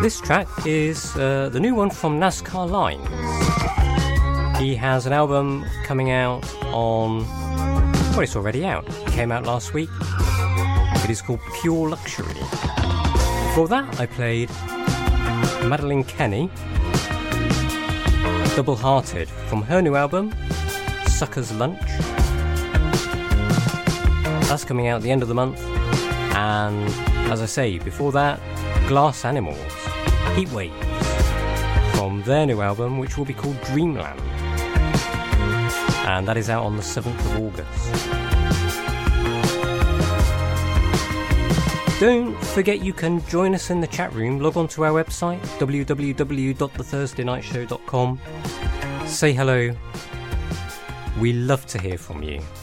This track is the new one from NASCAR Lines. He has an album coming out on... well, it's already out. It came out last week. It is called Pure Luxury. Before that, I played Madeline Kenny, Double Hearted, from her new album, Sucker's Lunch. That's coming out at the end of the month. And as I say, before that, Glass Animals, Heat Waves, from their new album, which will be called Dreamland. And that is out on the 7th of August. Don't forget you can join us in the chat room. Log on to our website, www.thethursdaynightshow.com. Say hello. We love to hear from you.